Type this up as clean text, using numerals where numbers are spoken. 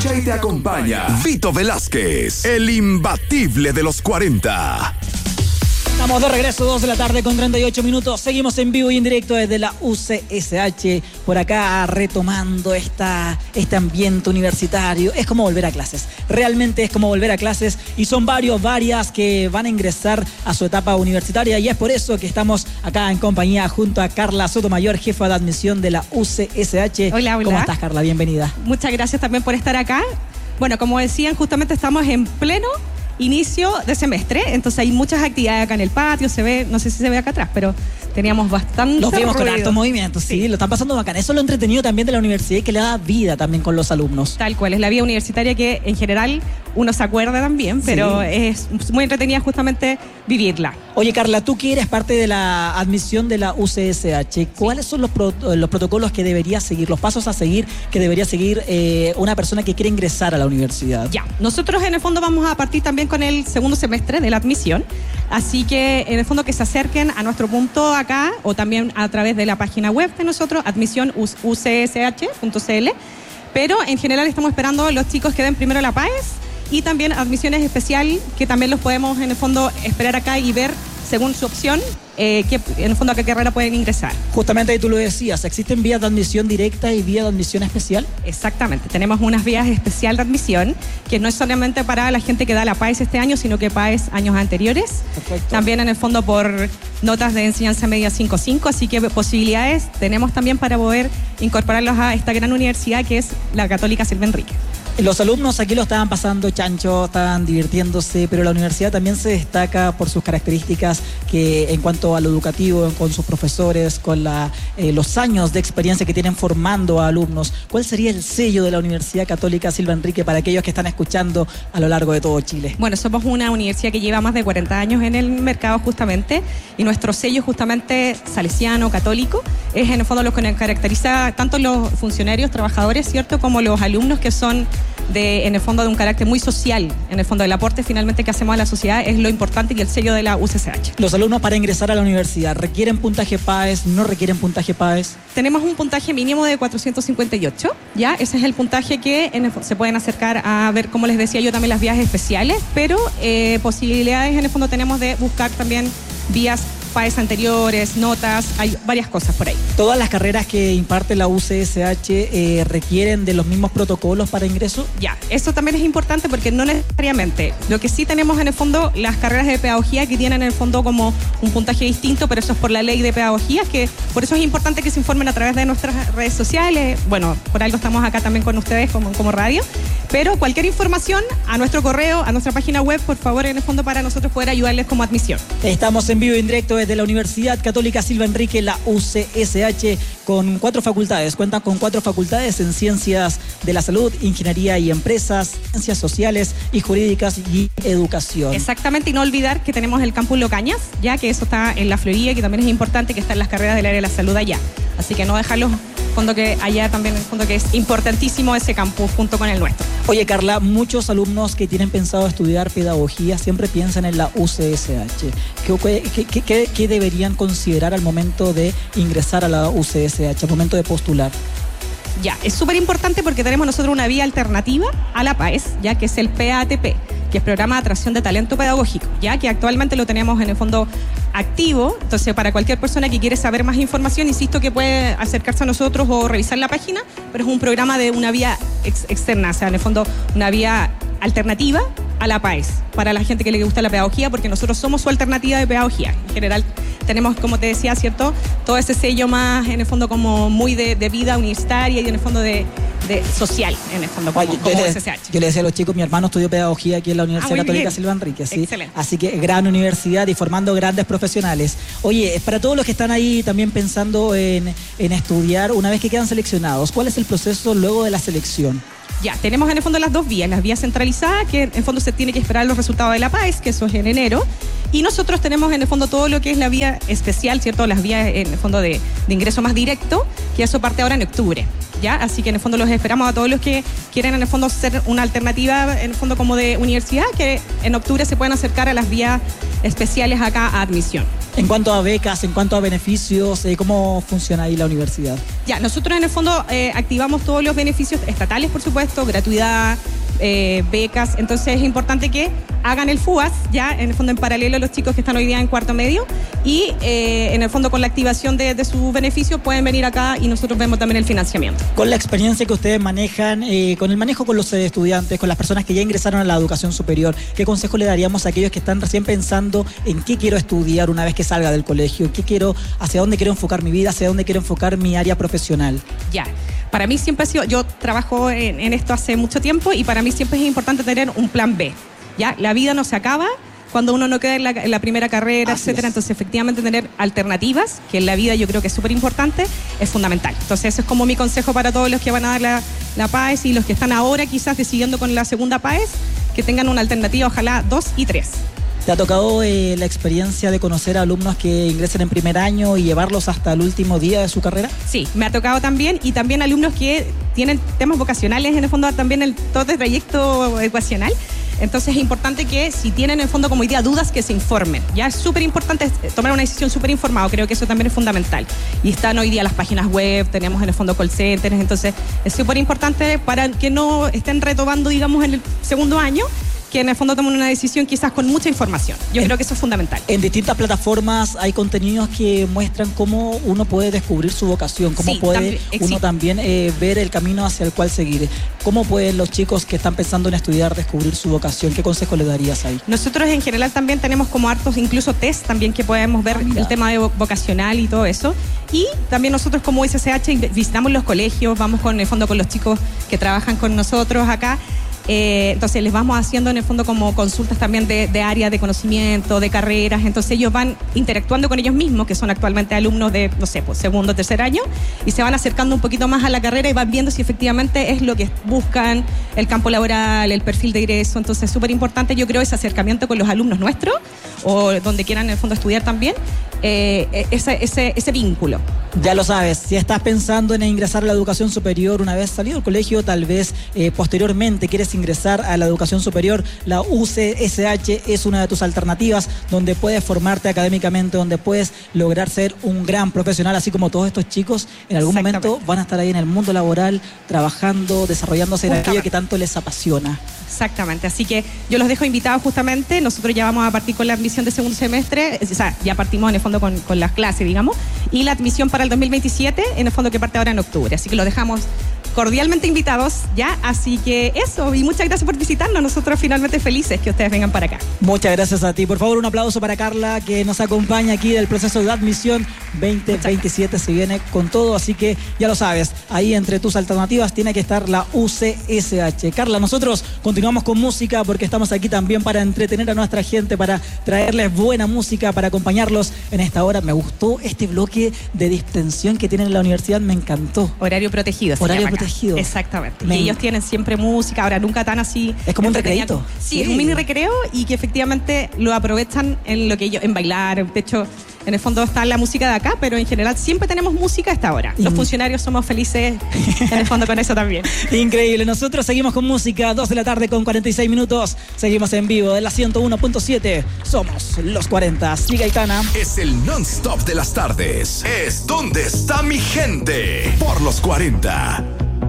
escucha y te acompaña Vito Velázquez, el imbatible de los 40. Estamos de regreso, 2 de la tarde con 38 minutos. Seguimos en vivo y en directo desde la UCSH. Por acá retomando este ambiente universitario. Es como volver a clases. Realmente es como volver a clases. Y son varias que van a ingresar a su etapa universitaria. Y es por eso que estamos acá en compañía junto a Carla Sotomayor, jefa de admisión de la UCSH. Hola. ¿Cómo estás, Carla? Bienvenida. Muchas gracias también por estar acá. Bueno, como decían, justamente estamos en pleno inicio de semestre, entonces hay muchas actividades acá en el patio, se ve, no sé si se ve acá atrás, pero teníamos bastante Los vimos ruido. con hartos movimientos, sí, lo están pasando bacán. Eso es lo entretenido también de la universidad y que le da vida también con los alumnos. Tal cual, es la vida universitaria que en general uno se acuerda también, pero es muy entretenida justamente vivirla. Oye, Carla, tú que eres parte de la admisión de la UCSH, ¿cuáles son los protocolos que debería seguir, los pasos a seguir que debería seguir una persona que quiere ingresar a la universidad? Ya, nosotros en el fondo vamos a partir también con el segundo semestre de la admisión, así que en el fondo que se acerquen a nuestro punto acá o también a través de la página web de nosotros, admisionucsh.cl, pero en general estamos esperando los chicos que den primero la PAES y también admisiones especial, que también los podemos en el fondo esperar acá y ver según su opción, en el fondo a qué carrera pueden ingresar. Justamente ahí tú lo decías, ¿existen vías de admisión directa y vías de admisión especial? Exactamente, tenemos unas vías especial de admisión, que no es solamente para la gente que da la PAES este año, sino que PAES años anteriores. Perfecto. También en el fondo por notas de enseñanza media 5.5, así que posibilidades tenemos también para poder incorporarlos a esta gran universidad que es la Católica Silva Enrique. Los alumnos aquí lo estaban pasando chancho, estaban divirtiéndose, pero la universidad también se destaca por sus características que en cuanto a lo educativo, con sus profesores, con los años de experiencia que tienen formando a alumnos. ¿Cuál sería el sello de la Universidad Católica Silva Enrique para aquellos que están escuchando a lo largo de todo Chile? Bueno, somos una universidad que lleva más de 40 años en el mercado justamente, y nuestro sello justamente salesiano, católico, es en el fondo lo que nos caracteriza tanto los funcionarios, trabajadores, ¿cierto?, como los alumnos que son en el fondo de un carácter muy social. En el fondo el aporte finalmente que hacemos a la sociedad es lo importante y el sello de la UCSH. Los alumnos para ingresar a la universidad, ¿requieren puntaje PAES? ¿No requieren puntaje PAES? Tenemos un puntaje mínimo de 458, ¿ya? Ese es el puntaje que se pueden acercar a ver, como les decía yo, también las vías especiales, pero posibilidades en el fondo tenemos de buscar también vías PAES anteriores, notas, hay varias cosas por ahí. ¿Todas las carreras que imparte la UCSH requieren de los mismos protocolos para ingreso? Ya, eso también es importante porque no necesariamente. Lo que sí tenemos en el fondo, las carreras de pedagogía que tienen en el fondo como un puntaje distinto, pero eso es por la ley de pedagogía, que por eso es importante que se informen a través de nuestras redes sociales. Bueno, por algo estamos acá también con ustedes como radio, pero cualquier información a nuestro correo, a nuestra página web, por favor, en el fondo para nosotros poder ayudarles como admisión. Estamos en vivo y en directo desde la Universidad Católica Silva Enrique, la UCSH, con 4 facultades. Cuentan con 4 facultades en Ciencias de la Salud, Ingeniería y Empresas, Ciencias Sociales y Jurídicas y Educación. Exactamente, y no olvidar que tenemos el campus Locañas, ya que eso está en la Florida, que también es importante, que están las carreras del área de la salud allá. Así que no dejarlos, fondo que allá también, en fondo que es importantísimo ese campus junto con el nuestro. Oye, Carla, muchos alumnos que tienen pensado estudiar pedagogía siempre piensan en la UCSH. ¿Qué deberían considerar al momento de ingresar a la UCSH, al momento de postular? Ya, es súper importante porque tenemos nosotros una vía alternativa a la PAES, ya que es el PATP, que es Programa de Atracción de Talento Pedagógico, ya que actualmente lo tenemos en el fondo activo. Entonces, para cualquier persona que quiere saber más información, insisto que puede acercarse a nosotros o revisar la página, pero es un programa de una vía externa, o sea, en el fondo una vía alternativa a la PAES, para la gente que le gusta la pedagogía, porque nosotros somos su alternativa de pedagogía. En general tenemos, como te decía, ¿cierto?, todo ese sello más, en el fondo, como muy de vida universitaria y en el fondo de social, en el fondo, como UCSH. Yo le decía a los chicos, mi hermano estudió pedagogía aquí en la Universidad Católica Silva Enrique, ¿sí? Excelente. Así que gran universidad y formando grandes profesionales. Oye, para todos los que están ahí también pensando en estudiar, una vez que quedan seleccionados, ¿cuál es el proceso luego de la selección? Ya, tenemos en el fondo las dos vías, las vías centralizadas, que en el fondo se tiene que esperar los resultados de la PAES, que eso es en enero, y nosotros tenemos en el fondo todo lo que es la vía especial, ¿cierto?, las vías en el fondo de ingreso más directo, que eso parte ahora en octubre, ¿ya? Así que en el fondo los esperamos a todos los que quieren en el fondo ser una alternativa, en el fondo como de universidad, que en octubre se pueden acercar a las vías especiales acá a admisión. En cuanto a becas, en cuanto a beneficios, ¿cómo funciona ahí la universidad? Ya, nosotros en el fondo activamos todos los beneficios estatales, por supuesto, gratuidad, becas, entonces es importante que hagan el FUAS, ya en el fondo en paralelo a los chicos que están hoy día en cuarto medio, y en el fondo con la activación de sus beneficios pueden venir acá y nosotros vemos también el financiamiento. Con la experiencia que ustedes manejan, con el manejo con los estudiantes, con las personas que ya ingresaron a la educación superior, ¿qué consejo le daríamos a aquellos que están recién pensando en qué quiero estudiar una vez que salga del colegio? ¿Hacia dónde quiero enfocar mi vida? ¿Hacia dónde quiero enfocar mi área profesional? Ya. Para mí siempre ha sido, yo trabajo en esto hace mucho tiempo y para mí siempre es importante tener un plan B. ¿Ya? La vida no se acaba cuando uno no queda en la primera carrera, etcétera. Entonces, efectivamente, tener alternativas, que en la vida yo creo que es súper importante, es fundamental. Entonces, ese es como mi consejo para todos los que van a dar la PAES y los que están ahora quizás decidiendo con la segunda PAES, que tengan una alternativa, ojalá 2 y 3. ¿Te ha tocado la experiencia de conocer a alumnos que ingresan en primer año y llevarlos hasta el último día de su carrera? Sí, me ha tocado también, y también alumnos que tienen temas vocacionales, en el fondo también todo el trayecto educacional. Entonces es importante que si tienen en el fondo como idea dudas, que se informen. Ya es súper importante tomar una decisión súper informada, creo que eso también es fundamental. Y están hoy día las páginas web, tenemos en el fondo call centers, entonces es súper importante para que no estén retomando, digamos, en el segundo año, que en el fondo tomen una decisión quizás con mucha información. Yo creo que eso es fundamental. En distintas plataformas hay contenidos que muestran cómo uno puede descubrir su vocación, cómo puede uno también ver el camino hacia el cual seguir. ¿Cómo pueden los chicos que están pensando en estudiar descubrir su vocación? ¿Qué consejo le darías ahí? Nosotros en general también tenemos como hartos, incluso test también que podemos ver el tema de vocacional y todo eso. Y también nosotros como USSH visitamos los colegios, vamos en el fondo con los chicos que trabajan con nosotros acá. Entonces les vamos haciendo en el fondo como consultas también de áreas de conocimiento, de carreras, entonces ellos van interactuando con ellos mismos, que son actualmente alumnos de, no sé, pues segundo o tercer año, y se van acercando un poquito más a la carrera y van viendo si efectivamente es lo que buscan, el campo laboral, el perfil de ingreso. Entonces es súper importante, yo creo, ese acercamiento con los alumnos nuestros, o donde quieran en el fondo estudiar también, ese vínculo. Ya lo sabes, si estás pensando en ingresar a la educación superior una vez salido del colegio, tal vez posteriormente quieres ingresar a la educación superior, la UCSH es una de tus alternativas, donde puedes formarte académicamente, donde puedes lograr ser un gran profesional, así como todos estos chicos en algún momento van a estar ahí en el mundo laboral, trabajando, desarrollándose en aquello que tanto les apasiona. Exactamente, así que yo los dejo invitados justamente. Nosotros ya vamos a partir con la admisión de segundo semestre, o sea, ya partimos en el fondo con las clases, digamos, y la admisión para el 2027, en el fondo que parte ahora en octubre, así que los dejamos cordialmente invitados, ¿ya? Así que eso, y muchas gracias por visitarnos, nosotros finalmente felices que ustedes vengan para acá. Muchas gracias a ti, por favor un aplauso para Carla, que nos acompaña aquí del proceso de admisión 2027, se viene con todo, así que ya lo sabes, ahí entre tus alternativas tiene que estar la UCSH. Carla, nosotros continuamos con música porque estamos aquí también para entretener a nuestra gente, para traerles buena música, para acompañarlos en esta hora. Me gustó este bloque de distensión que tienen en la universidad, me encantó. Horario protegido. Horario protegido. Exactamente. Y ellos tienen siempre música, ahora nunca tan así. Es como un recreito. Sí, es un mini recreo y que efectivamente lo aprovechan en lo que ellos, en bailar. De hecho, en el fondo está la música de acá, pero en general siempre tenemos música a esta hora. Los funcionarios somos felices en el fondo con eso también. Increíble. Nosotros seguimos con música, 2 de la tarde con 46 minutos. Seguimos en vivo de la 101.7. Somos los 40. Siga Itana. Es el non-stop de las tardes. Es ¿Dónde está mi gente? Por los 40.